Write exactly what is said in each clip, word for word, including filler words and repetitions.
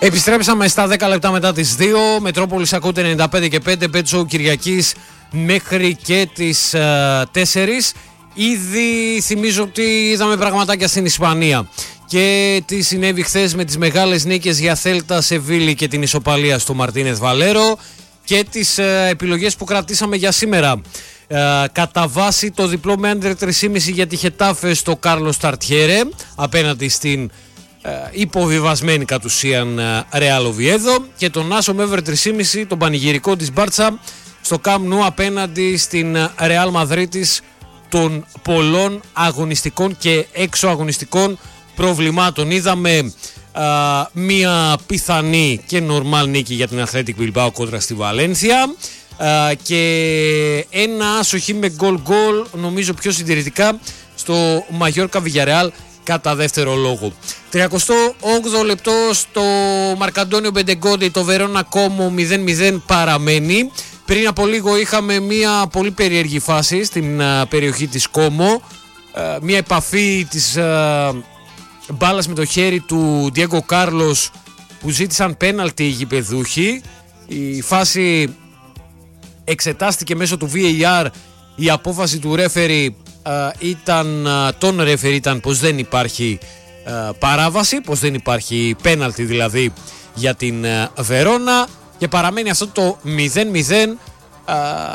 Επιστρέψαμε στα δέκα λεπτά μετά τις δύο. Μετρόπολης ακούτε ενενήντα πέντε και πέντε. Bet Show Κυριακής μέχρι και τις uh, τέσσερις. Ήδη θυμίζω ότι είδαμε πραγματάκια στην Ισπανία. Και τι συνέβη χθες με τις μεγάλες νίκες για Θέλτα Σεβίλη και την ισοπαλία στο Μαρτίνεθ Βαλέρο. Και τις uh, επιλογές που κρατήσαμε για σήμερα. Uh, κατά βάση το διπλό με under τρία κόμμα πέντε για τη Χετάφε στο Κάρλος Ταρτιέρε απέναντι στην uh, υποβιβασμένη κατ' ουσίαν Ρεάλ Οβιέδο και τον Άσο με over τρία κόμμα πέντε τον πανηγυρικό της Μπάρτσα στο Καμπ Νου απέναντι στην Ρεάλ Μαδρίτης των πολλών αγωνιστικών και έξω αγωνιστικών προβλημάτων. Είδαμε uh, μια πιθανή και νορμάλ νίκη για την Αθλέτικ Μπιλμπάο κόντρα στη Βαλένθια. Uh, και ένα άσοχη με γκολ γκολ νομίζω πιο συντηρητικά στο Μαγιόρκα Βιγιαρεάλ κατά δεύτερο λόγο. τριακοστό όγδοο λεπτό στο Μαρκαντόνιο Μπεντεγκόντι το Βερόνα Κόμο μηδέν μηδέν παραμένει. Πριν από λίγο είχαμε μια πολύ περίεργη φάση στην uh, περιοχή της Κόμο, uh, μια επαφή της uh, μπάλας με το χέρι του Ντιέγκο Κάρλος που ζήτησαν πέναλτι οι γηπεδούχοι. Η φάση εξετάστηκε μέσω του βι έι αρ. Η απόφαση του ρέφερι uh, ήταν, uh, τον ρέφερι ήταν πως δεν υπάρχει uh, παράβαση, πως δεν υπάρχει πέναλτι δηλαδή για την uh, Βερόνα και παραμένει αυτό το μηδέν μηδέν uh,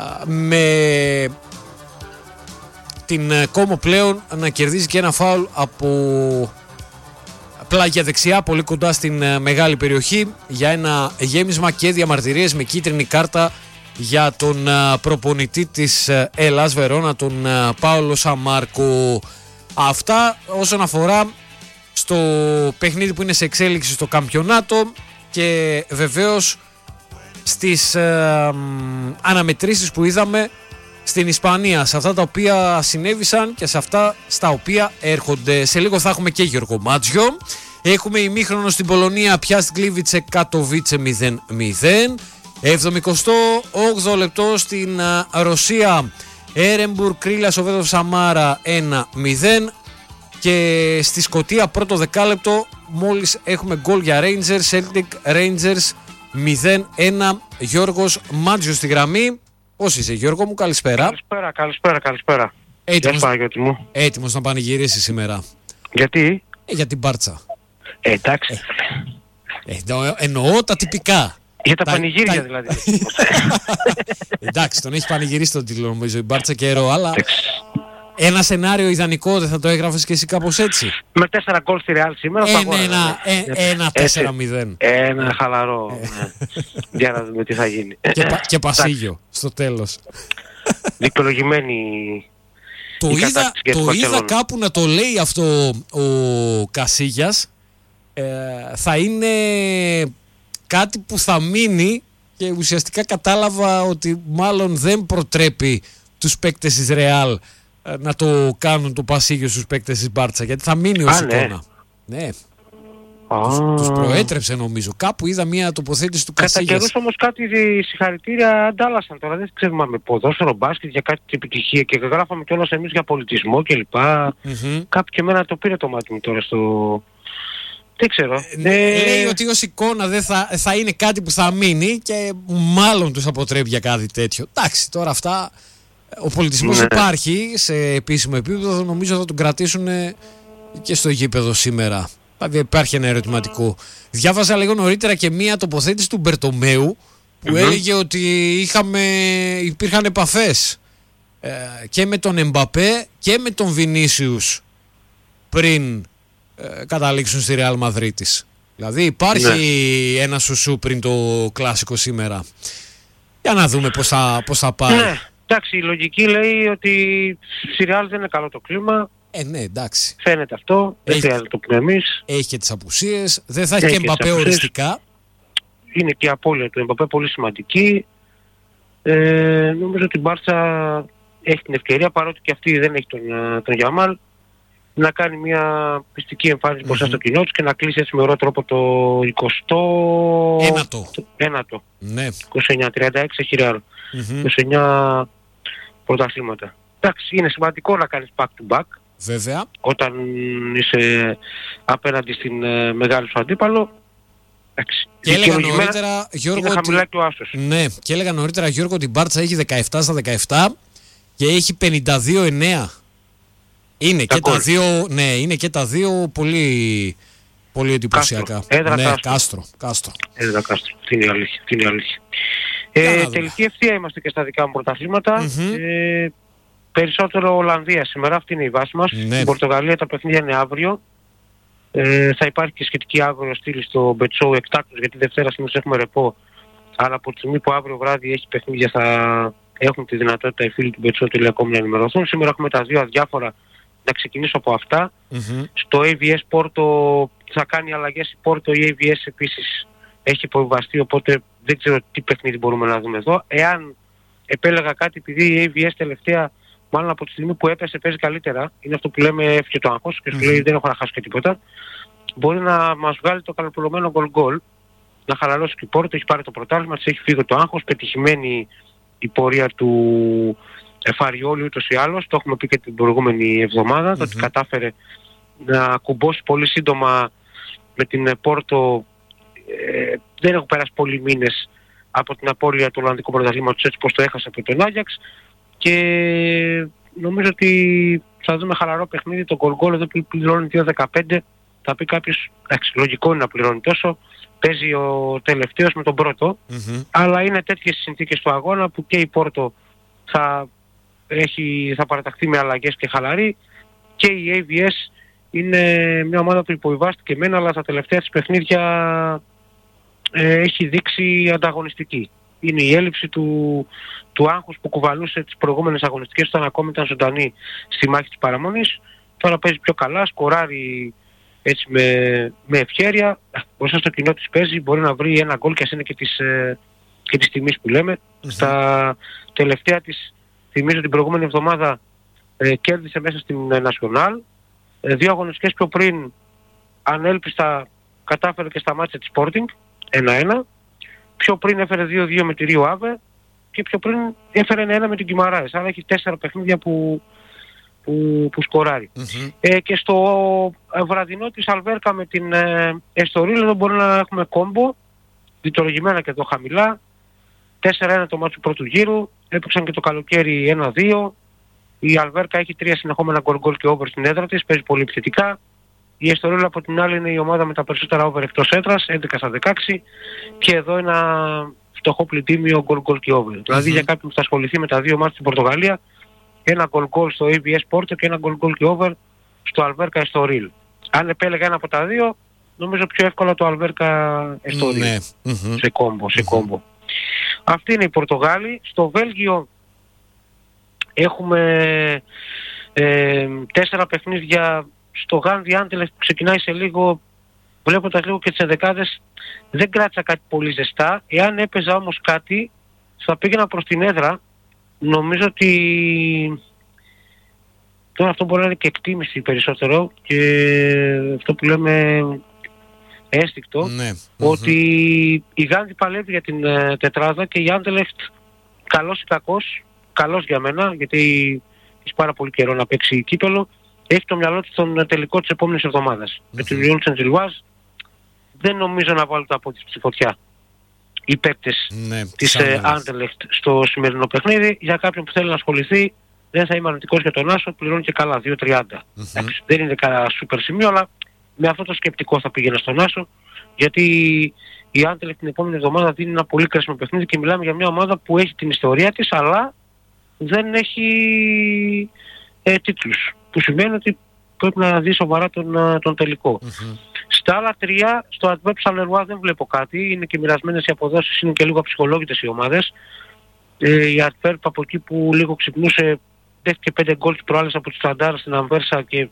με την uh, Κόμο πλέον να κερδίζει και ένα φάουλ από πλάγια δεξιά πολύ κοντά στην uh, μεγάλη περιοχή για ένα γέμισμα και διαμαρτυρίες με κίτρινη κάρτα για τον uh, προπονητή της uh, Ελλάς Βερόνα, τον uh, Πάολο Σαμάρκο. Αυτά όσον αφορά στο παιχνίδι που είναι σε εξέλιξη στο καμπιονάτο και βεβαίως στις uh, αναμετρήσεις που είδαμε στην Ισπανία, σε αυτά τα οποία συνέβησαν και σε αυτά στα οποία έρχονται. Σε λίγο θα έχουμε και Γιώργο Μάτζιο. Έχουμε ημίχρονο στην Πολωνία, Πιάστ Γκλίβιτσε Κατοβίτσε μηδέν μηδέν. εβδομηκοστό όγδοο λεπτό στην uh, Ρωσία, Έρεμπουργκ Κρίλα Σοβέδοφ Σαμάρα ένα μηδέν. Και στη Σκωτία πρώτο δεκάλεπτο μόλις έχουμε γκολ για Rangers, Celtic Rangers μηδέν ένα. Γιώργος Μάτζιος στη γραμμή. Πώς είσαι Γιώργο μου, καλησπέρα. Καλησπέρα, καλησπέρα, καλησπέρα. Έτοιμος, μου. έτοιμος να πανηγυρίσει σήμερα. Γιατί? Ε, για την Μπάρτσα. Ε, εντάξει. Ε, εννο, εννοώ τα τυπικά. Για τα, τα πανηγύρια τα... δηλαδή. Εντάξει, τον έχει πανηγυρίσει τον τίτλο νομίζω η Μπάρτσα καιρό, αλλά ένα σενάριο ιδανικό δεν θα το έγραφες και εσύ κάπως έτσι? Με τέσσερα γκολ στη Ρεάλ σήμερα θα ένα, ένα, ε, ένα τέσσερα μηδέν. Ένα χαλαρό. Για να δούμε τι θα γίνει. Και, πα, και πασίγιο στο τέλος. Δικαιολογημένη. Το είδα, το είδα κάπου να το λέει αυτό ο Κασίγιας. Ε, θα είναι κάτι που θα μείνει και ουσιαστικά κατάλαβα ότι μάλλον δεν προτρέπει τους παίκτες της Ρεάλ να το κάνουν το πασίγιο στους παίκτες της Μπάρτσα, γιατί θα μείνει ως εικόνα. Ναι. ναι. Ah. Τους, τους προέτρεψε νομίζω. Κάπου είδα μια τοποθέτηση του Κασίγιας. Κατά καιρούς όμως κάτι συγχαρητήρια αντάλλασαν τώρα. Δεν ξέρουμε με ποδόσφαιρο, μπάσκετ για κάτι επιτυχία και γράφαμε κιόλας εμείς για πολιτισμό κλπ. Mm-hmm. Κάπου και εμένα το πήρε το μάτι μου τώρα στο... Δεν ξέρω. Ε, ε... Λέει ότι ως εικόνα δεν θα, θα είναι κάτι που θα μείνει και μάλλον τους αποτρέπει για κάτι τέτοιο. Εντάξει, τώρα αυτά... Ο πολιτισμός ναι. υπάρχει σε επίσημο επίπεδο, νομίζω θα τον κρατήσουν και στο γήπεδο σήμερα. Υπάρχει ένα ερωτηματικό. Διάβαζα λίγο νωρίτερα και μία τοποθέτηση του Μπερτομέου που mm-hmm. έλεγε ότι είχαμε, υπήρχαν επαφές ε, και με τον Εμπαπέ και με τον Βινίσιους πριν ε, καταλήξουν στη Ρεάλ Μαδρίτης. Δηλαδή υπάρχει ναι. ένα σουσού πριν το κλασικό σήμερα. Για να δούμε πώς θα, πώς θα πάει. Ναι. Εντάξει, η λογική λέει ότι στη Ρεάλ δεν είναι καλό το κλίμα. Ε, ναι, εντάξει. Φαίνεται αυτό. Δεν χρειάζεται το πούμε εμείς. Έχει και τις απουσίες. Δεν θα έχει, έχει και Εμπαπέ οριστικά. Είναι και η απώλεια του Εμπαπέ πολύ σημαντική. Ε, νομίζω ότι η Μπάρτσα έχει την ευκαιρία, παρότι και αυτή δεν έχει τον, τον Γιαμάλ, να κάνει μια πιστική εμφάνιση μπροστά mm-hmm. στο κοινό του και να κλείσει έτσι με ωραίο τρόπο το εικοστό ένατο. Ναι. είκοσι εννιά τριάντα έξι έχει Ρεάλ. Mm-hmm. είκοσι εννιά πρωταθλήματα. Εντάξει, είναι σημαντικό να κάνεις back to back. Βέβαια. Όταν είσαι απέναντι στην ε, μεγάλη σου αντίπαλο. Και έλεγα νωρίτερα, Γιώργο, είναι χαμηλά και ο άσος. Ναι, και έλεγα νωρίτερα, Γιώργο, ότι η Μπάρτσα έχει δεκαεπτά στα δεκαεπτά και έχει πενήντα δύο εννέα. Είναι και, τα δύο, ναι, είναι και τα δύο πολύ, πολύ εντυπωσιακά. Έδρα ναι, Κάστρο. Κάστρο, Κάστρο. Έδρα Κάστρο. Τι είναι η αλήθεια. Τι είναι η αλήθεια. Ε, τελική ευθεία είμαστε και στα δικά μου πρωταθλήματα. Mm-hmm. Ε, περισσότερο Ολλανδία σήμερα, αυτή είναι η βάση μας. Ναι. Στην Πορτογαλία τα παιχνίδια είναι αύριο. Ε, θα υπάρχει και σχετική αύριο στήλη στο Μπετσόου εκτάκτως, γιατί Δευτέρα σήμερα έχουμε ρεπό. Αλλά από τη στιγμή που αύριο βράδυ έχει παιχνίδια θα έχουν τη δυνατότητα οι φίλοι του Μπετσόου τελεία να ενημερωθούν. Σήμερα έχουμε τα δύο αδιάφορα. Να ξεκινήσω από αυτά. Mm-hmm. Στο έι βι ες Πόρτο θα κάνει αλλαγές η Πόρτο, η έι βι ες επίσης έχει υποβιβαστεί, οπότε δεν ξέρω τι παιχνίδι μπορούμε να δούμε εδώ. Εάν επέλεγα κάτι, επειδή η έι βι ες τελευταία, μάλλον από τη στιγμή που έπεσε παίζει καλύτερα, είναι αυτό που λέμε έφυγε το άγχος και σου mm-hmm. λέει δεν έχω να χάσω και τίποτα, μπορεί να μας βγάλει το καλοπληρωμένο γκολ-γκολ, να χαλαρώσει και η Πόρτο, έχει πάρει το πρωτάθλημα, της έχει φύγει το άγχος, πετυχημένη η πορεία του Φαριόλη ούτως ή άλλως, το έχουμε πει και την προηγούμενη εβδομάδα, mm-hmm. το ότι κατάφερε να κουμπώσει πολύ σύντομα με την Πόρτο. Ε, δεν έχουν περάσει πολλοί μήνες από την απώλεια του Ολλανδικού πρωταθλήματος, έτσι πως το έχασε από τον Άγιαξ, και νομίζω ότι θα δούμε χαλαρό παιχνίδι. Το γκολ-γκολ εδώ που πληρώνει δύο δεκαπέντε, θα πει κάποιος, εντάξει, λογικό είναι να πληρώνει τόσο, παίζει ο τελευταίος με τον πρώτο, mm-hmm. αλλά είναι τέτοιες συνθήκες του αγώνα που και η Πόρτο θα, έχει, θα παραταχθεί με αλλαγές και χαλαρή, και η έι βι ες είναι μια ομάδα που υποβιβάστηκε εμένα, αλλά τα τελευταία της παιχνίδια ε, έχει δείξει ανταγωνιστική. Είναι η έλλειψη του, του άγχους που κουβαλούσε τις προηγούμενες αγωνιστικές όταν ακόμη ήταν ζωντανή στη μάχη της παραμονής. Τώρα παίζει πιο καλά, σκοράρει έτσι με, με ευχέρεια. Μπροστά στο κοινό της παίζει, μπορεί να βρει ένα γκολ και ας είναι και της, ε, και της τιμής που λέμε. Mm-hmm. Στα τελευταία της, θυμίζω την προηγούμενη εβδομάδα ε, κέρδισε μέσα στην ε, Nacional. Ε, δύο αγωνιστικές πιο πριν ανέλπιστα κατάφερε και σταμάτησε τη Sporting ένα ένα. Πιο πριν έφερε δύο δύο με τη Ρίο Άβε και πιο πριν έφερε ένα ένα με την Κιμαράες. Άρα έχει τέσσερα παιχνίδια που, που, που σκοράρει. Mm-hmm. Ε, και στο βραδινό της Αλβέρκα με την ε, Εστορίλ εδώ μπορεί να έχουμε κόμπο, διτολογημένα και εδώ χαμηλά. τέσσερα ένα το μάτσο του πρώτου γύρου, έπαιξαν και το καλοκαίρι ένα δύο. Η Αλβέρκα έχει τρία συνεχόμενα γκολ-γκολ και over στην έδρα της, παίζει πολύ επιθετικά. Η Εστορίλ από την άλλη είναι η ομάδα με τα περισσότερα over εκτός έδρας, έντεκα στα δεκαέξι, και εδώ ένα φτωχό πλητήμιο γκολ-γκολ και over. Mm-hmm. Δηλαδή για κάποιον που θα ασχοληθεί με τα δύο μάτς στην Πορτογαλία, ένα γκολ-γκολ στο έι βι ες Πόρτο και ένα γκολ-γκολ και over στο Αλβέρκα Εστορίλ. Αν επέλεγα ένα από τα δύο, νομίζω πιο εύκολα το Αλβέρκα Εστορίλ. Mm-hmm. Σε κόμπο, σε κόμπο. Mm-hmm. Αυτή είναι η Πορτογάλη. Στο Βέλγιο έχουμε ε, τέσσερα παιχνίδια. Στο Γάνδι Άντελεχ που ξεκινάει σε λίγο, βλέποντας λίγο και τις ενδεκάδες, δεν κράτησα κάτι πολύ ζεστά. Εάν έπαιζα όμως κάτι, θα πήγαινα προς την έδρα. Νομίζω ότι τώρα αυτό μπορεί να είναι και εκτίμηση περισσότερο και αυτό που λέμε αίσθηκτο, ναι. Ότι mm-hmm. η Γάνδι παλεύει για την ε, τετράδα και η Άντελεχτ, καλός ή κακός, καλός για μένα, γιατί έχει πάρα πολύ καιρό να παίξει κύπελο, έχει το μυαλό του στον τελικό της επόμενης εβδομάδας. Mm-hmm. Με τους Λιόν Σεντζιλουάζ δεν νομίζω να βάλουν τα πόδια στη φωτιά οι παίκτες ναι, της Άντελεχτ στο σημερινό παιχνίδι. Για κάποιον που θέλει να ασχοληθεί, δεν θα είμαι αρνητικός για τον Άσο, πληρώνει και καλά δύο τριάντα. Mm-hmm. Δεν είναι κανένα σούπερ σημείο, αλλά με αυτό το σκεπτικό θα πήγαινα στον Άσο, γιατί η Άντελεχτ την επόμενη εβδομάδα δίνει ένα πολύ κρίσιμο παιχνίδι και μιλάμε για μια ομάδα που έχει την ιστορία της, αλλά δεν έχει ε, τίτλους. Που σημαίνει ότι πρέπει να δει σοβαρά τον, τον τελικό. Mm-hmm. Στα άλλα τρία, στο Αντβέρπ Σαλερουά δεν βλέπω κάτι. Είναι και μοιρασμένες οι αποδόσεις, είναι και λίγο αψυχολόγητες οι ομάδες. Ε, η Αντβέρπ από εκεί που λίγο ξυπνούσε, δέχτηκε πέντε γκολ τις προάλλες από τη Σταντάρ στην Αμβέρσα και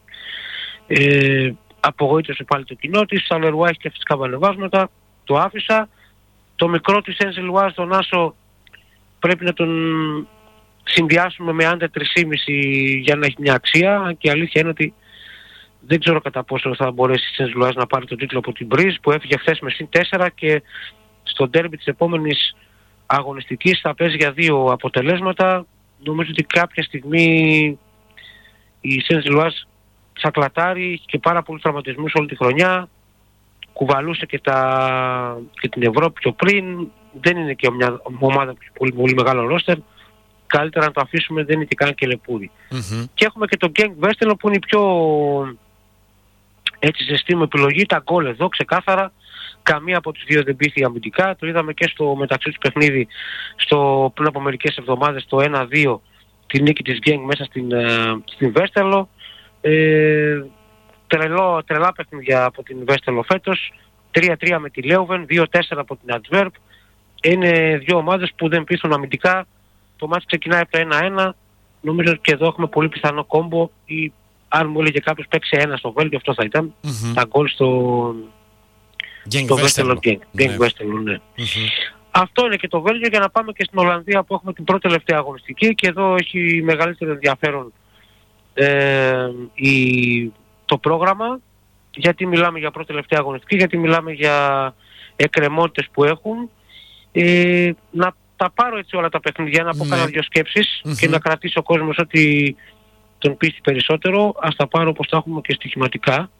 ε, απογοήτευσε πάλι το κοινό της. Σαλερουά έχει και φυσικά βανεβάσματα. Το άφησα. Το μικρό της Σεντζιλουάζ, τον Άσο, πρέπει να τον συνδυάσουμε με άντερ τρία κόμμα πέντε για να έχει μια αξία, και η αλήθεια είναι ότι δεν ξέρω κατά πόσο θα μπορέσει η Σεντζιλουάζ να πάρει τον τίτλο από την Μπριζ που έφυγε χθες με συν τέσσερα και στο ντέρμπι της επόμενης αγωνιστικής θα παίζει για δύο αποτελέσματα. Νομίζω ότι κάποια στιγμή η Σεντζιλουάζ θα κλατάρει και πάρα πολλούς τραυματισμούς όλη τη χρονιά. κουβαλούσε και, τα, και την Ευρώπη πιο πριν. Δεν είναι και μια ομάδα που έχει πολύ, πολύ μεγάλο ρόστερ. Καλύτερα να το αφήσουμε, δεν είναι και καν και λεπούρι. Mm-hmm. Και έχουμε και το Genk Westerlo που είναι η πιο έτσι ζεστή μου επιλογή. Τα γκολ εδώ ξεκάθαρα. Καμία από τις δύο δεν πείθει αμυντικά. Το είδαμε και στο μεταξύ του παιχνίδι στο, πριν από μερικές εβδομάδες, το ένα δύο, τη νίκη της Genk μέσα στην, στην Westerlo. Ε, τρελό, τρελά παιχνίδια από την Westerlo φέτος. τρία τρία με τη Leuven, δύο τέσσερα από την Antwerp. Είναι δύο ομάδες που δεν πείθουν αμυντικά. Το μάτς ξεκινάει από το ένα ένα. Νομίζω ότι και εδώ έχουμε πολύ πιθανό κόμπο. Ή αν μου έλεγε κάποιος παίξει ένα στο Βέλγιο, αυτό θα ήταν. Mm-hmm. Τα γκολ στο Genk Westerlo. Genk Westerlo, ναι. Mm-hmm. Αυτό είναι και το Βέλγιο. Για να πάμε και στην Ολλανδία που έχουμε την πρώτη τελευταία αγωνιστική, και εδώ έχει μεγαλύτερο ενδιαφέρον ε, η, το πρόγραμμα. Γιατί μιλάμε για πρώτη τελευταία αγωνιστική, γιατί μιλάμε για εκκρεμότητες που έχουν. Ε, να τα πάρω έτσι όλα τα παιχνίδια, να πω Ναι. κάνα δύο σκέψεις Mm-hmm. και να κρατήσει ο κόσμος ότι τον πείθει περισσότερο. Ας τα πάρω όπως τα έχουμε και στοιχηματικά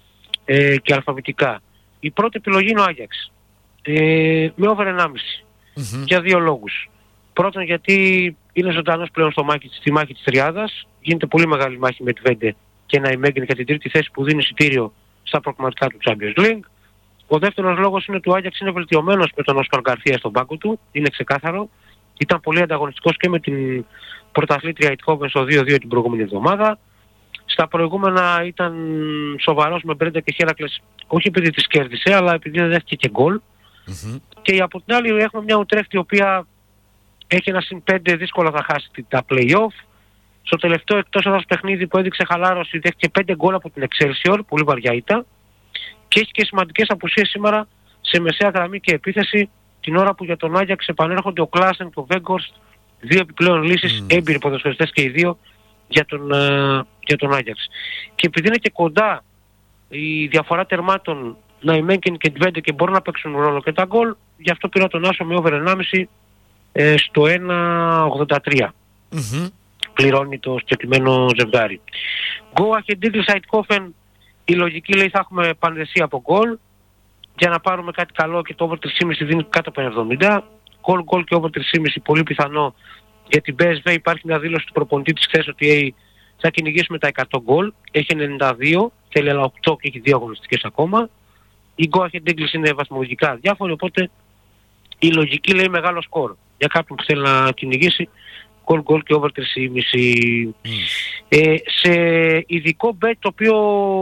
ε, και αλφαβητικά. Η πρώτη επιλογή είναι ο Άγιαξ. Ε, με over ενάμιση. Mm-hmm. Για δύο λόγους. Πρώτον, γιατί είναι ζωντανός πλέον στο μάχη, στη μάχη της τριάδας. Γίνεται πολύ μεγάλη μάχη με τη Βέντε και να ημέγγινε για την τρίτη θέση που δίνει εισιτήριο στα προκριματικά του Champions League. Ο δεύτερος λόγος είναι ότι ο Άγιαξ είναι βελτιωμένος με τον Όσκαρ Γκαρθία στον πάγκο του. Είναι ξεκάθαρο. Ήταν πολύ ανταγωνιστικός και με την πρωταθλήτρια Eindhoven στο δύο δύο την προηγούμενη εβδομάδα. Στα προηγούμενα ήταν σοβαρός με Μπρέντα και Χέρακλες, όχι επειδή τις κέρδισε, αλλά επειδή δεν δέχτηκε και γκολ. Mm-hmm. Και από την άλλη έχουμε μια Ουτρέχτη η οποία έχει ένα συν πέντε, δύσκολα θα χάσει τα play-off. Στο τελευταίο εκτός έδρας παιχνίδι που έδειξε χαλάρωση, δέχτηκε πέντε γκολ από την Excelsior, πολύ βαριά ήττα. Και έχει και σημαντικές απουσίες σήμερα σε μεσαία γραμμή και επίθεση, την ώρα που για τον Άγιαξ επανέρχονται ο Κλάσεν και ο Βέγκορστ, δύο επιπλέον λύσεις, mm. έμπειροι ποδοσφαιριστές και οι δύο για τον, uh, για τον Άγιαξ. Και επειδή είναι και κοντά η διαφορά τερμάτων Ναϊμέγκεν και Ντβέντε και μπορούν να παίξουν ρόλο και τα γκολ, γι' αυτό πήρα τον Άσο με over ενάμιση ε, στο ένα ογδόντα τρία. Mm-hmm. Πληρώνει το συγκεκριμένο ζευγάρι. Γκόα και Ντίγκλ Σαϊτκόφεν, η λογική λέει θα έχουμε πανδεσία από γκολ. Για να πάρουμε κάτι καλό και το over τρία κόμμα πέντε δίνει κάτω από ενενήντα. Γκολ γκολ και over τρία κόμμα πέντε πολύ πιθανό. Για την μπι ες βι υπάρχει μια δήλωση του προπονητή της χθες ότι θα κυνηγήσουμε τα εκατό γκολ. Έχει ενενήντα δύο, θέλει αλλά οκτώ και έχει δύο αγωνιστικές ακόμα. Η Γκόα και Ντίγκλ είναι βαθμολογικά διάφοροι, οπότε η λογική λέει μεγάλο σκορ. Για κάποιον που θέλει να κυνηγήσει, γκολ γκολ και over τρία κόμμα πέντε. Mm. Ε, σε ειδικό bet το οποίο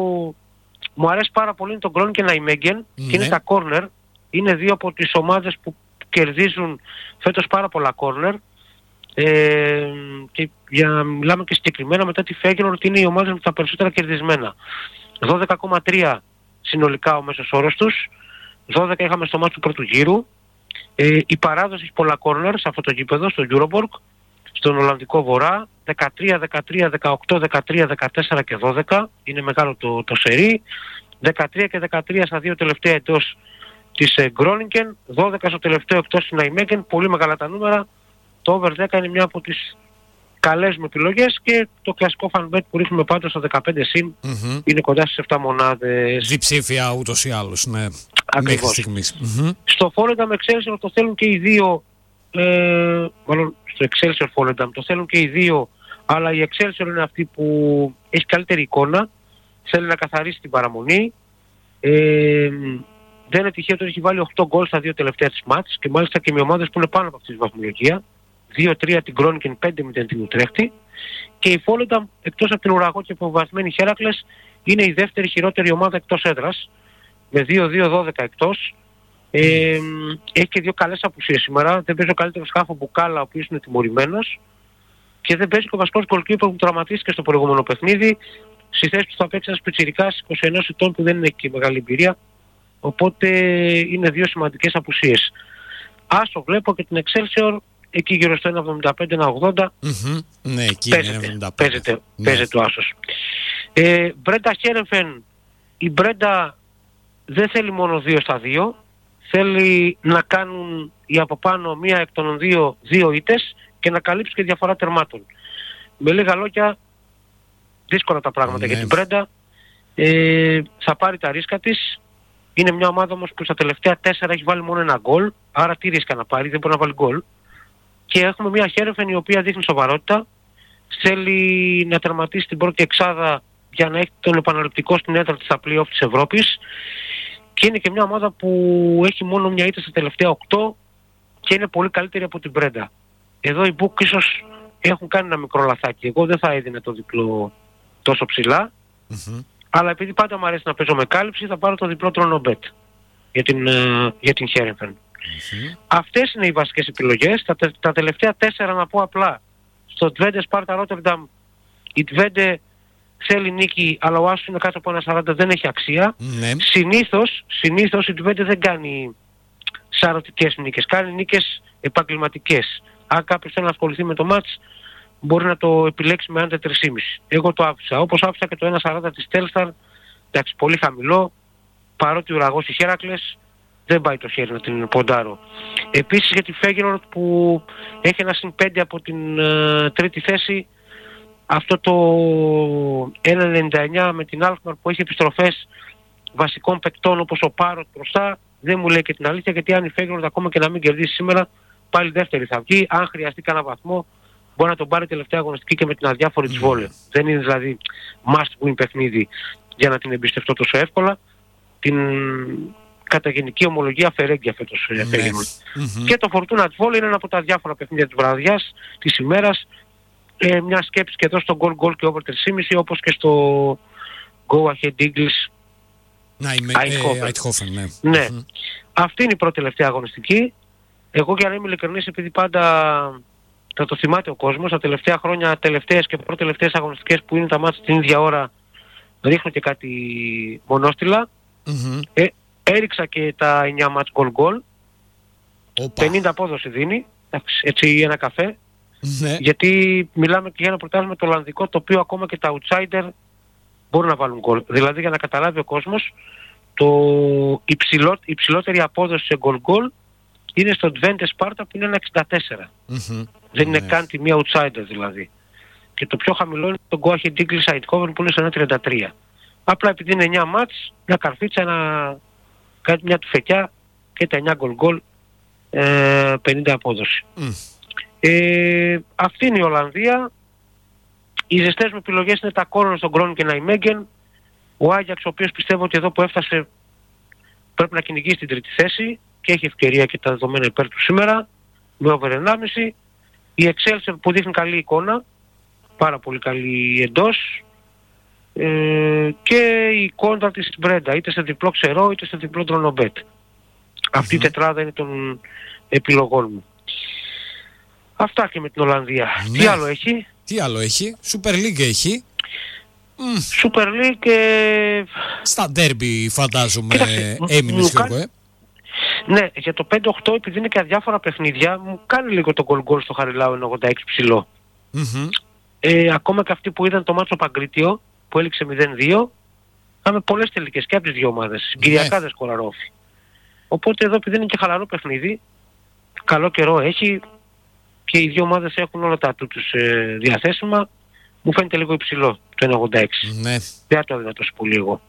μου αρέσει πάρα πολύ είναι το Groningen και Nijmegen, mm, και είναι τα corner. Είναι δύο από τις ομάδες που κερδίζουν φέτος πάρα πολλά corner. Ε, και για να μιλάμε και συγκεκριμένα μετά τη Feyenoord ότι είναι οι ομάδες με τα περισσότερα κερδισμένα. δώδεκα κόμμα τρία συνολικά ο μέσος όρος τους. δώδεκα είχαμε στο μάτι του πρώτου γύρου. Ε, η παράδοση έχει πολλά corner σε αυτό το γήπεδο, στο Euroborg, στον Ολλανδικό Βορρά. δεκατρία, δεκατρία, δεκαοκτώ, δεκατρία, δεκατέσσερα και δώδεκα. Είναι μεγάλο το, το σερί. δεκατρία και δεκατρία στα δύο τελευταία εντός της Groningen. δώδεκα στο τελευταίο εκτός της Nijmegen. Πολύ μεγάλα τα νούμερα. Το over δέκα είναι μια από τις καλές μου επιλογές και το κλασικό fanbet που ρίχνουμε πάντως στο δεκαπέντε συν mm-hmm. είναι κοντά στις επτά μονάδες. Διψήφια ούτως ή άλλως, ναι. Ακριβώς. Μέχρι στιγμής. Mm-hmm. Στο Follendam Excelsior το θέλουν και οι δύο, ε, μάλλον στο Excelsior Follendam το θέλουν και οι δύο, αλλά η Excelsior είναι αυτή που έχει καλύτερη εικόνα, θέλει να καθαρίσει την παραμονή. Ε, δεν είναι τυχαίο ότι έχει βάλει οκτώ γκολ στα δύο τελευταία της μάτς και μάλιστα και με ομάδες που είναι πάνω από αυτή τη βαθμολογία. δύο τρία την Groningen, πέντε μηδέν την Ουτρέχτη. Και η Follendam, εκτός από την ουραγό και αποβασμένη Χέρακλες, είναι η δεύτερη χειρότερη ομάδα εκτός έδρας, με δύο δύο δώδεκα εκτός. Ε, έχει και δύο καλές απουσίες σήμερα. Δεν παίζει ο καλύτερος χάφο Μπουκάλα, ο οποίος είναι τιμωρημένος. Και δεν παίζει και ο βασικός γκολκίπερ που τραυματίστηκε στο προηγούμενο παιχνίδι. Στη θέση του θα παίξει ένας πιτσιρικάς είκοσι ένα ετών που δεν έχει και μεγάλη εμπειρία. Οπότε είναι δύο σημαντικές απουσίες. Άσο βλέπω και την Excelsior εκεί γύρω στο ένα εβδομήντα πέντε ένα ογδόντα. Mm-hmm. Ναι, εκεί παίζεται, είναι εβδομήντα πέντε. Παίζεται, ναι. παίζεται ο Άσος. Ε, Μπρέντα Χέρεφεν, η Μπρέντα δεν θέλει μόνο δύο στα δύο. Θέλει να κάνουν οι από πάνω μία εκ των δύο, δύο ήττες και να καλύψει και διαφορά τερμάτων. Με λίγα λόγια, δύσκολα τα πράγματα ναι. για την Μπρέντα. Ε, θα πάρει τα ρίσκα της. Είναι μια ομάδα όμως που στα τελευταία τέσσερα έχει βάλει μόνο ένα γκολ, άρα τι ρίσκα να πάρει, δεν μπορεί να βάλει γκολ. Και έχουμε μια Χέρεφεν η οποία δείχνει σοβαρότητα, θέλει να τερματίσει την πρώτη εξάδα για να έχει τον επαναληπτικό στην έδρα στα play-off της Ευρώπης, και είναι και μια ομάδα που έχει μόνο μια ήττα στα τελευταία οκτώ και είναι πολύ καλύτερη από την Μπρέντα. Εδώ οι Μπουκ ίσως έχουν κάνει ένα μικρό λαθάκι. Εγώ δεν θα έδινε το διπλό τόσο ψηλά, mm-hmm. αλλά επειδή πάντα μου αρέσει να παίζω με κάλυψη, θα πάρω το διπλό τρονόμπετ για την, uh, για την Χέρεφεν. Mm-hmm. Αυτές είναι οι βασικές επιλογές. Τα, τα τελευταία τέσσερα να πω απλά. Στο Τβέντε Σπάρτα Ρότερνταμ, η Τβέντε θέλει νίκη, αλλά ο άσος είναι κάτω από ένα σαράντα, δεν έχει αξία. Mm-hmm. Συνήθως, συνήθως η Τβέντε δεν κάνει σαρωτικές νίκες, κάνει νίκες επαγγελματικές. Αν κάποιος θέλει να ασχοληθεί με το μάτς, μπορεί να το επιλέξει με άντε τρία κόμμα πέντε. Εγώ το άφησα. Όπως άφησα και το ένα σαράντα της Τέλσταρ, εντάξει, πολύ χαμηλό, παρότι ουραγός η Χέρακλες, δεν πάει το χέρι να την ποντάρω. Επίσης για τη Φέγγερορτ που έχει ένα συν πέντε από την uh, τρίτη θέση, αυτό το ένα ενενήντα εννιά με την Αλκμαρ που έχει επιστροφές βασικών παικτών όπως ο Πάροτ μπροστά, δεν μου λέει και την αλήθεια, γιατί αν η Φέγγερορτ ακόμα και να μην κερδίσει σήμερα, πάλι δεύτερη θα βγει. Αν χρειαστεί κανένα βαθμό, μπορεί να τον πάρει τελευταία αγωνιστική και με την αδιάφορη mm. της Βόλε. Δεν είναι δηλαδή must win παιχνίδι για να την εμπιστευτώ τόσο εύκολα. Την κατά γενική ομολογία φερέγγια φέτος mm. mm-hmm. Και το Φορτούνα της Βόλε είναι ένα από τα διάφορα παιχνίδια της βραδιάς, της ημέρας. Ε, μια σκέψη και εδώ στο goal goal και over τρία κόμμα πέντε, όπως και στο Go Ahead Eagles Eindhoven. Ναι. ναι. Mm-hmm. Αυτή είναι η πρώτη τελευταία αγωνιστική. Εγώ, για να είμαι ειλικρινής, επειδή πάντα θα το θυμάται ο κόσμος, τα τελευταία χρόνια, τελευταίες και πρώτες-τελευταίες αγωνιστικές που είναι τα μάτια την ίδια ώρα, ρίχνω και κάτι μονόστιλα. Mm-hmm. Ε, έριξα και τα εννιά μάτς goal goal. Opa. πενήντα απόδοση δίνει, έτσι ένα καφέ. Mm-hmm. Γιατί μιλάμε και για ένα πρωτάθλημα το Ολλανδικό, το οποίο ακόμα και τα outsider μπορούν να βάλουν goal. Δηλαδή, για να καταλάβει ο κόσμος, το υψηλό, η υψηλότερη απόδοση σε goal goal είναι στο Twente Σπάρτα που είναι ένα εξήντα τέσσερα. Mm-hmm. Δεν είναι mm-hmm. καν τιμή outsider δηλαδή. Και το πιο χαμηλό είναι το Go Ahead Eagles Eindhoven που είναι στο ένα τριάντα τρία. Απλά επειδή είναι εννιά μάτς, μια καρφίτσα, ένα, κάτι, μια τουφεκιά και τα εννιά γκολ γκολ, ε, πενήντα απόδοση. Mm. Ε, αυτή είναι η Ολλανδία. Οι ζεστές μου επιλογές είναι τα Κόρον στον Κρόν και Ναϊμέγγεν. Ο Άγιαξ, ο οποίος πιστεύω ότι εδώ που έφτασε πρέπει να κυνηγήσει την τρίτη θέση και έχει ευκαιρία και τα δεδομένα υπέρ του σήμερα με over ενάμιση. Η Excelsior που δείχνει καλή εικόνα, πάρα πολύ καλή εντός, ε, και η κόντρα της Μπρέντα, είτε σε διπλό ξερό είτε σε διπλό τρονόμπετ. Mm-hmm. Αυτή η τετράδα είναι των επιλογών μου. Αυτά και με την Ολλανδία. Ναι. Τι άλλο έχει? Τι άλλο έχει? Super League έχει. Mm. Super League ε... στα derby φαντάζομαι έμεινες Γιώργο, ε. Ναι, για το πέντε οκτώ επειδή είναι και αδιάφορα παιχνίδια, μου κάνει λίγο το goal goal στο Χαριλάου ενενήντα έξι ψηλό. Mm-hmm. Ε, ακόμα και αυτοί που είδαν το μάτσο Παγκρίτιο που έληξε μηδέν δύο, είχαμε πολλές τελικές και από τις δύο ομάδες, συγκυριακάδες σκοραρόφι. Οπότε εδώ επειδή είναι και χαλαρό παιχνίδι, καλό καιρό έχει και οι δύο ομάδες έχουν όλα τα τους ε, διαθέσιμα, μου φαίνεται λίγο υψηλό το ενενήντα έξι. Ναι. Δεν το έδινα τόσο πολύ εγώ.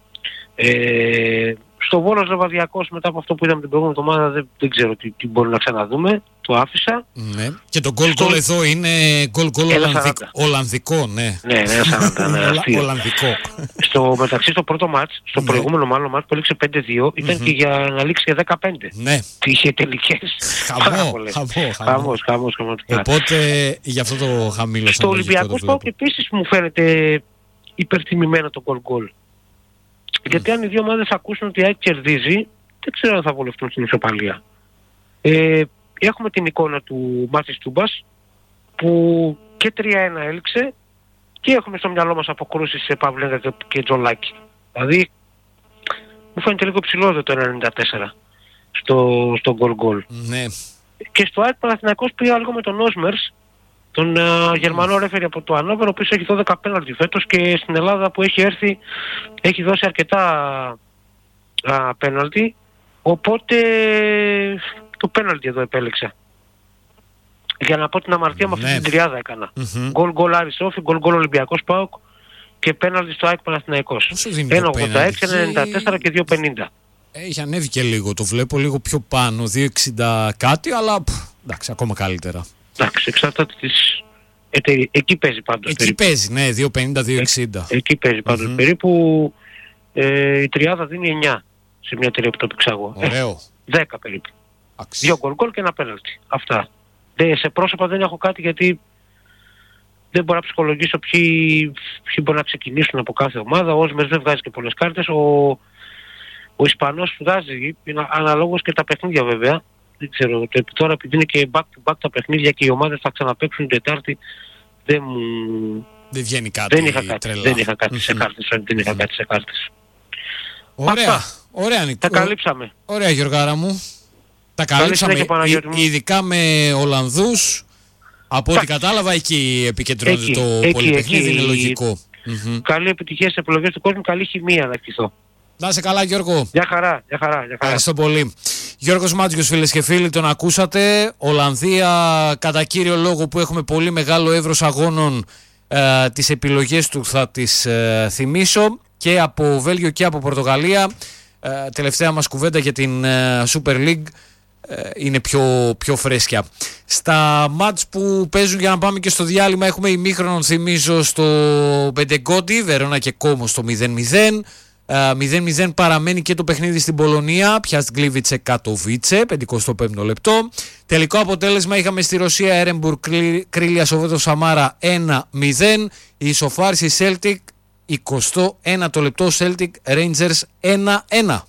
Ε, στο Βόλος Λεβαδιακός, μετά από αυτό που είδαμε την προηγούμενη εβδομάδα, δεν, δεν ξέρω τι, τι μπορούμε να ξαναδούμε. Το άφησα. Ναι. Και το goal goal εδώ είναι goal goal Ολλανδικό, Ολλανδικό, ναι. Ναι, ναι, σαράντα, ναι, Ολλανδικό. Στο μεταξύ στο πρώτο μάτς, στο ναι. προηγούμενο μάλλον μάτς που έληξε πέντε δύο, ήταν mm-hmm. και για να λήξει για δεκαπέντε. Ναι. Είχε τελικές. Χαμό, χαμό, χαμός, χαμός, χαμωτικά. Οπότε γι' αυτό το χαμήλωσα. Στο Ολυμπιακό Σπόκ επίσης μου φαίνεται υπερτιμημένο το goal goal. Γιατί αν οι δύο ομάδες ακούσουν ότι η ΑΕΚ κερδίζει, δεν ξέρω αν θα βολευτούν στην ισοπαλία. Ε, έχουμε την εικόνα του Μάθης Τούμπας που και τρία ένα έληξε και έχουμε στο μυαλό μας αποκρούσεις σε Παυλέγκα και Τζολάκη. Δηλαδή μου φαίνεται λίγο ψηλό το ενενήντα τέσσερα στο, στο goal goal. Ναι. Και στο ΑΕΚ Παναθηναϊκός πήγα λίγο με τον Όσμερς, τον uh, Γερμανό ρέφερη από το Ανόβερο, ο οποίος έχει δώδεκα πέναλτι φέτος και στην Ελλάδα που έχει έρθει έχει δώσει αρκετά uh, πέναλτι, οπότε το πέναλτι εδώ επέλεξα. Για να πω την αμαρτία με αυτή ναι. την τριάδα έκανα. Γκολ γκολ Άρης Όφη, γκολ γκολ Ολυμπιακός ΠΑΟΚ και πέναλτι στο ΑΕΚ Παναθηναϊκός. ένα ογδόντα έξι, ένα ενενήντα τέσσερα και δύο πενήντα. Έχει ανέβει και λίγο, το βλέπω λίγο πιο πάνω, δύο εξήντα κάτι, αλλά π, εντάξει, ακόμα καλύτερα. Εντάξει, εξαρτάται τις εταιρείες. Εκεί παίζει πάντως. Εκεί περίπου. παίζει, ναι, δύο πενήντα δύο εξήντα. Ε, εκεί παίζει πάντως. Mm-hmm. Περίπου ε, η τριάδα δίνει εννιά σε μια εταιρεία που το εξάγω. Ωραίο. Ε, δέκα περίπου. Άξι. Δύο γκολ γκολ και ένα πέναλτι. Αυτά. Δε, σε πρόσωπα δεν έχω κάτι γιατί δεν μπορώ να ψυχολογήσω ποιοι, ποιοι μπορεί να ξεκινήσουν από κάθε ομάδα. Ο Όσμερ δεν βγάζει και πολλές κάρτες. Ο, ο Ισπανός βγάζει, είναι αναλόγως και τα παιχνίδια βέβαια. Δεν ξέρω, τώρα επειδή είναι και back to back τα παιχνίδια και οι ομάδες θα ξαναπαίξουν την Τετάρτη, δεν μου... Δεν βγαίνει κάτι δεν είχα κάτι, τρελά. Δεν είχα κάτι mm-hmm. σε κάρτες, δεν είχα mm-hmm. κάτι σε κάρτες. Ωραία, Αυτά. ωραία Νικ... Τα καλύψαμε. Ωραία Γιωργάρα μου. Τα καλύψαμε, Ει- ειδικά με Ολλανδούς. Από ό,τι κατάλαβα εκεί επικεντρώνεται εκεί, το εκεί, πολυπαιχνίδι, εκεί, είναι λογικό. Mm-hmm. Καλή επιτυχία στις επιλογές του κόσμου, καλή χημεία να ευχηθώ. Να είσαι καλά Γιώργο. Γεια χαρά, γεια χαρά, γεια χαρά. Ευχαριστώ πολύ. Γιώργος Μάτζιος, φίλες και φίλοι, τον ακούσατε. Ολλανδία, κατά κύριο λόγο που έχουμε πολύ μεγάλο εύρος αγώνων, ε, τις επιλογές του θα τις ε, θυμίσω. Και από Βέλγιο και από Πορτογαλία. Ε, τελευταία μας κουβέντα για την ε, Super League ε, είναι πιο, πιο φρέσκια. Στα μάτς που παίζουν, για να πάμε και στο διάλειμμα, έχουμε ημίχρονο, θυμίζω, στο Μπεντεγκόντι, Βερόνα και Κόμο στο μηδέν μηδέν. μηδέν μηδέν παραμένει και το παιχνίδι στην Πολωνία, Πιάστ Γκλίβιτσε Κατοβίτσε, πενηκοστό πέμπτο λεπτό. Τελικό αποτέλεσμα είχαμε στη Ρωσία, Έρεμπουργκ Κρίλια Σοβέτο Σαμάρα ένα μηδέν. Η ισοφάριση Celtic, εικοστό ένατο λεπτό, Celtic Rangers ένα ένα.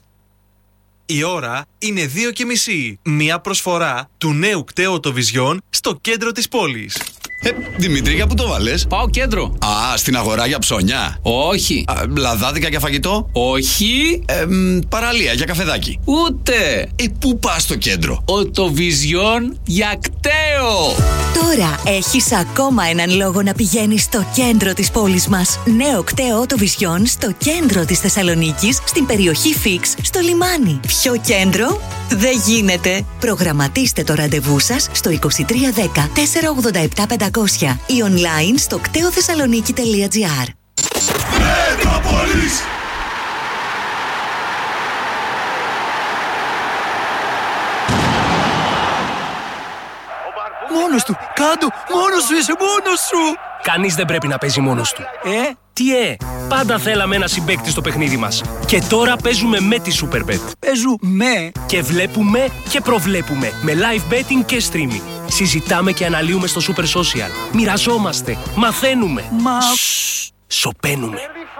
Η ώρα είναι δύο και μισή. Μία προσφορά του νέου κταίου Οτοβιζιόν στο κέντρο της πόλης. Ε, Δημήτρη, για πού το βάλες? Πάω κέντρο. Α, στην αγορά για ψώνια. Όχι. Α, λαδάδικα για φαγητό. Όχι. Ε, μ, παραλία για καφεδάκι. Ούτε. Ε, πού πας στο κέντρο? Οτοβιζιόν για κταίο. Τώρα έχεις ακόμα έναν λόγο να πηγαίνεις στο κέντρο της πόλης μας. Νέο κταίο Οτοβιζιόν στο κέντρο της Θεσσαλονίκης, στην περιοχή Φίξ, στο λιμάνι. Πιο κέντρο δεν γίνεται. Προγραμματίστε το ραντεβού σας στο είκοσι τρία δέκα τετρακόσια ογδόντα επτά πεντακόσια ή online στο κταίο θεσσαλονίκη τελεία τζι άρ. Μέτροπολης! Μόνος του! Κάντο! Μόνος σου είσαι! Μόνος σου! Κανείς δεν πρέπει να παίζει μόνος του. Ε? Τι ε! Πάντα θέλαμε ένα συμπαίκτη στο παιχνίδι μας. Και τώρα παίζουμε με τη Superbet. Παίζουμε! Και βλέπουμε και προβλέπουμε. Με live betting και streaming. Συζητάμε και αναλύουμε στο Super Social. Μοιραζόμαστε. Μαθαίνουμε. Μα... Σσσσ, σωπαίνουμε.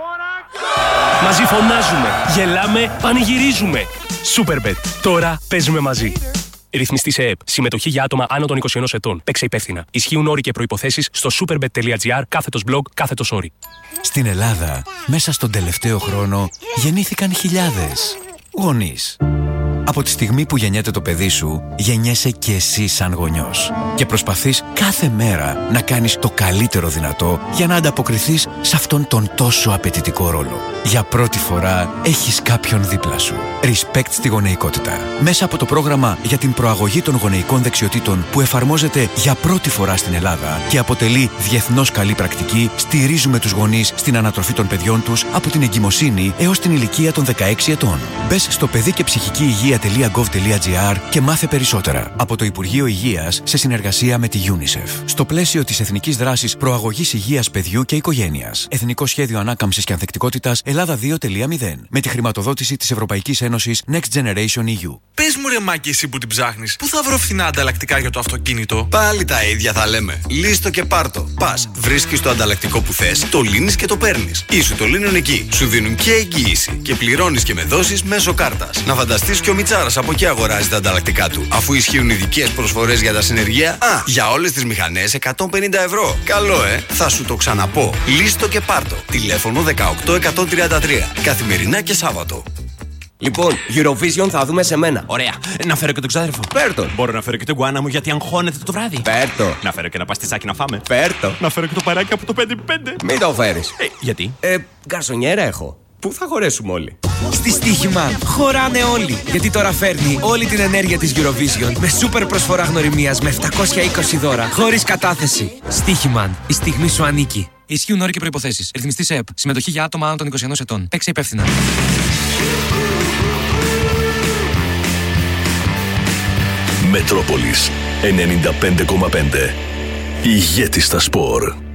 Μαζί φωνάζουμε. Γελάμε. Πανηγυρίζουμε. Superbet. Τώρα παίζουμε μαζί. Ρυθμιστή σε ΕΕΠ. Συμμετοχή για άτομα άνω των είκοσι ενός ετών. Παίξε υπεύθυνα. Ισχύουν όροι και προϋποθέσεις στο superbet.gr κάθετος blog κάθετος όροι. Στην Ελλάδα, μέσα στον τελευταίο χρόνο, γεννήθηκαν χιλιάδες γονείς. Από τη στιγμή που γεννιέται το παιδί σου, γεννιέσαι και εσύ σαν γονιός. Και προσπαθείς κάθε μέρα να κάνεις το καλύτερο δυνατό για να ανταποκριθείς σε αυτόν τον τόσο απαιτητικό ρόλο. Για πρώτη φορά έχεις κάποιον δίπλα σου. Respect στη γονεϊκότητα. Μέσα από το πρόγραμμα για την προαγωγή των γονεϊκών δεξιοτήτων που εφαρμόζεται για πρώτη φορά στην Ελλάδα και αποτελεί διεθνώς καλή πρακτική, στηρίζουμε τους γονείς στην ανατροφή των παιδιών τους από την εγκυμοσύνη έως την ηλικία των δεκαέξι ετών. Μπες στο παιδί και ψυχική υγεία τελεία γκοβ τελεία τζι άρ και μάθε περισσότερα. Από το Υπουργείο Υγείας σε συνεργασία με τη UNICEF. Στο πλαίσιο της Εθνικής Δράσης Προαγωγής Υγείας Παιδιού και Οικογένειας. Εθνικό Σχέδιο Ανάκαμψης και Ανθεκτικότητας Ελλάδα δύο τελεία μηδέν. Με τη χρηματοδότηση της Ευρωπαϊκής Ένωσης Next Generation ι γιου. Πες μου ρε Μάκη, εσύ που την ψάχνεις, πού θα βρω φθηνά ανταλλακτικά για το αυτοκίνητο? Πάλι τα ίδια θα λέμε. Λύστο και πάρτο. Πας, βρίσκεις το ανταλλακτικό που θες, το λύνεις και το παίρνεις. Ή σου το λύνουν εκεί. Σου δίνουν και εγγύηση. Και πληρώνεις και με δόσεις μέσω κάρτας. Να φανταστείς και ο Μιτσάρας από εκεί αγοράζει τα ανταλλακτικά του. Αφού ισχύουν ειδικές προσφορές για τα συνεργεία. Α, για όλες τις μηχανές εκατόν πενήντα ευρώ. Καλό, ε! Θα σου το ξαναπώ. Λύστο και πάρτο. Τηλέφωνο δεκαοκτώ εκατόν τριάντα τρία. Καθημερινά και Σάββατο. Λοιπόν, Eurovision θα δούμε σε μένα. Ωραία. Να φέρω και τον ξάδερφο. Φέρτο. Μπορώ να φέρω και τον γκουάνα μου γιατί αγχώνεται το βράδυ. Φέρτο. Να φέρω και ένα παστισάκι να φάμε. Φέρτο. Να φέρω και το παράκι από το πέντε πέντε. Μην το φέρεις. Ε, γιατί? Ε, γκαρσονιέρα έχω. Πού θα χωρέσουμε όλοι? Στη Στοίχημαν χωράνε όλοι. Γιατί τώρα φέρνει όλη την ενέργεια της Eurovision με σούπερ προσφορά γνωριμίας με επτακόσια είκοσι δώρα χωρίς κατάθεση. Στοίχημαν. Η στιγμή σου ανήκει. Ισχύουν όροι και προϋποθέσεις. Ρυθμιστής ΕΕΠ. Συμμετοχή για άτομα άνω των είκοσι ενός ετών. Παίξε υπεύθυνα. Μετρόπολης ενενήντα πέντε κόμμα πέντε. Ηγέτη στα σπορ.